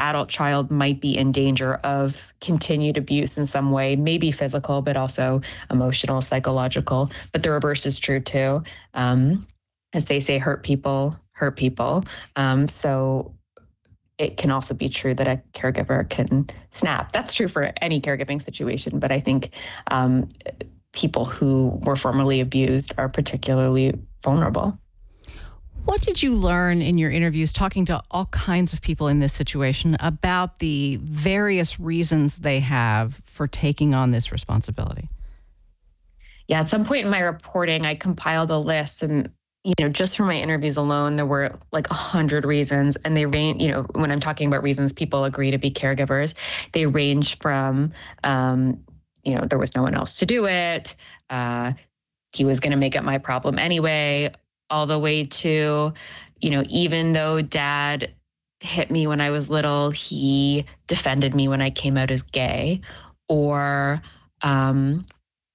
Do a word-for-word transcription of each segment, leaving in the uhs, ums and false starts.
adult child might be in danger of continued abuse in some way, maybe physical, but also emotional, psychological. But the reverse is true too. Um, as they say, hurt people hurt people. Um, so it can also be true that a caregiver can snap. That's true for any caregiving situation, but I think um, people who were formerly abused are particularly vulnerable. What did you learn in your interviews talking to all kinds of people in this situation about the various reasons they have for taking on this responsibility? Yeah, at some point in my reporting, I compiled a list, and you know, just from my interviews alone, there were like a hundred reasons, and they range. You know, when I'm talking about reasons people agree to be caregivers, they range from, um, you know, there was no one else to do it. Uh, he was going to make it my problem anyway, all the way to, you know, even though dad hit me when I was little, he defended me when I came out as gay, or um,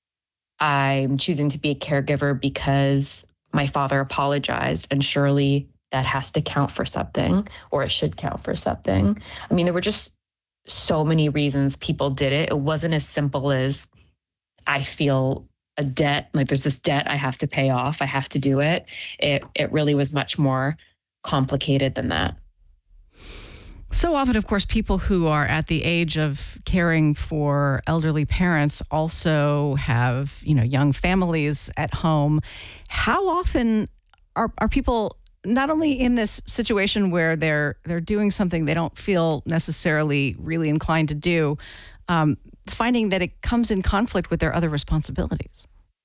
I'm choosing to be a caregiver because my father apologized, and surely that has to count for something, or it should count for something. I mean, there were just so many reasons people did it. It wasn't as simple as I feel a debt, like there's this debt I have to pay off, I have to do it. It it really was much more complicated than that. So often, of course, people who are at the age of caring for elderly parents also have, you know, young families at home. How often are, are people not only in this situation where they're they're doing something they don't feel necessarily really inclined to do, um, finding that it comes in conflict with their other responsibilities?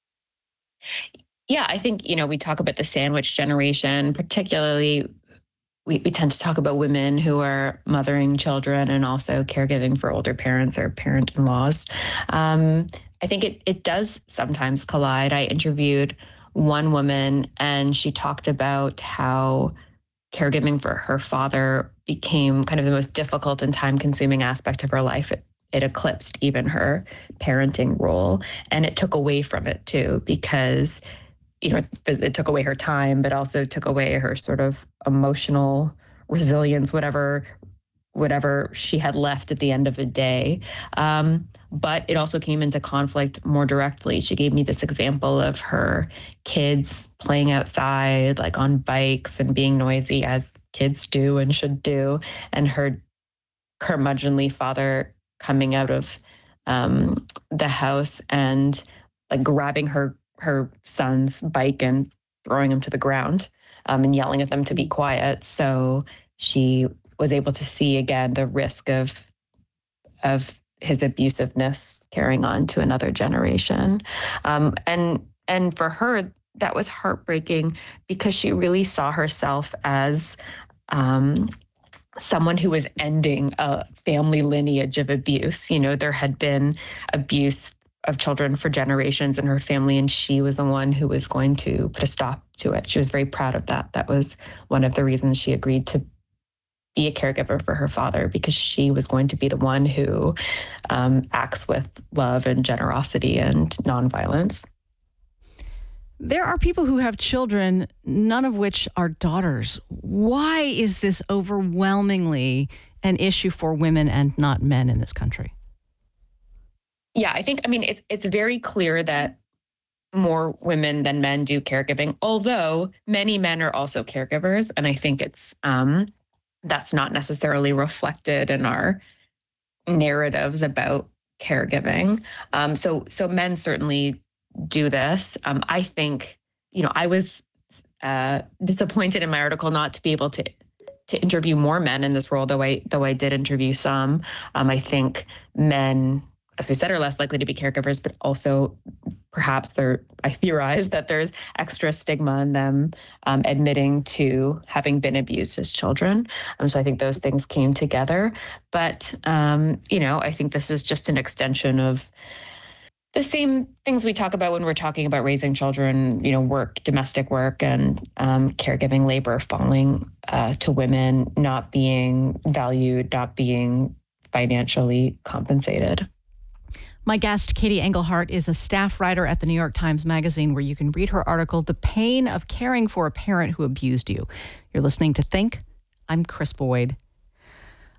Yeah, I think, you know, we talk about the sandwich generation, particularly we, we tend to talk about women who are mothering children and also caregiving for older parents or parent-in-laws. Um, I think it, it does sometimes collide. I interviewed one woman, and she talked about how caregiving for her father became kind of the most difficult and time-consuming aspect of her life. It, it eclipsed even her parenting role, and it took away from it too, because you know, it took away her time, but also took away her sort of emotional resilience, whatever, whatever she had left at the end of the day. Um, but it also came into conflict more directly. She gave me this example of her kids playing outside, like on bikes and being noisy, as kids do and should do, and her curmudgeonly father coming out of um, the house and like grabbing her her son's bike and throwing him to the ground, um, and yelling at them to be quiet. So she was able to see again the risk of of his abusiveness carrying on to another generation. Um, and and for her, that was heartbreaking because she really saw herself as um, someone who was ending a family lineage of abuse. You know, there had been abuse of children for generations in her family, and she was the one who was going to put a stop to it. She was very proud of that. That was one of the reasons she agreed to be a caregiver for her father, because she was going to be the one who um, acts with love and generosity and nonviolence. There are people who have children, none of which are daughters. Why is this overwhelmingly an issue for women and not men in this country? Yeah, I think, I mean, it's it's very clear that more women than men do caregiving, although many men are also caregivers. And I think it's, um, that's not necessarily reflected in our narratives about caregiving. Um, so, so men certainly do this. Um, I think, you know, I was uh, disappointed in my article not to be able to to interview more men in this role, though I though I did interview some. Um, I think men, as we said, are less likely to be caregivers, but also perhaps there, I theorize that there's extra stigma in them um, admitting to having been abused as children. Um, so I think those things came together. But, um, you know, I think this is just an extension of the same things we talk about when we're talking about raising children, you know, work, domestic work, and um, caregiving labor falling uh, to women, not being valued, not being financially compensated. My guest, Katie Engelhart, is a staff writer at the New York Times Magazine, where you can read her article, The Pain of Caring for a Parent Who Abused You. You're listening to Think. I'm Chris Boyd.